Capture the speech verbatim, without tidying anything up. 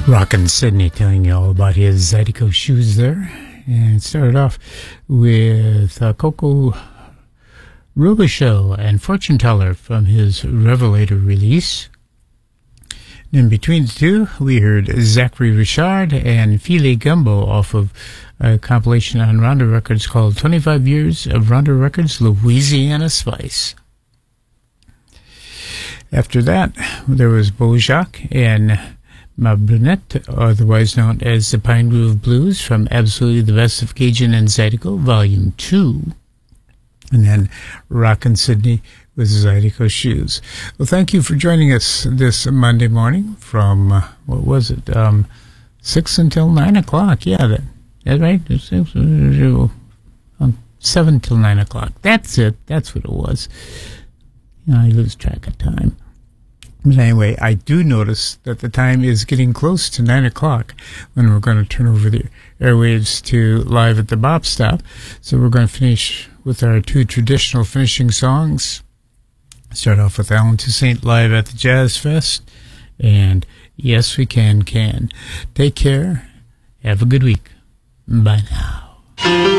Rockin' Sydney telling you all about his Zydeco shoes there. And it started off with uh, Coco Robichaux and Fortune Teller from his Revelator release. And in between the two, we heard Zachary Richard and File Gumbo off of a compilation on Ronda Records called twenty-five years of Ronda Records Louisiana Spice. After that, there was Bojack and Ma Brunette, otherwise known as the Pine Grove Blues, from Absolutely the Best of Cajun and Zydeco, Volume two. And then Rockin' Sydney with Zydeco Shoes. Well, thank you for joining us this Monday morning from, uh, what was it, um, six until nine o'clock. Yeah, that, that's right. Six, um, seven till nine o'clock. That's it. That's what it was. You know, I lose track of time. But anyway, I do notice that the time is getting close to nine o'clock when we're going to turn over the airwaves to Live at the Bop Stop. So we're going to finish with our two traditional finishing songs. Start off with Alan Toussaint live at the Jazz Fest and Yes We Can Can. Take care. Have a good week. Bye now.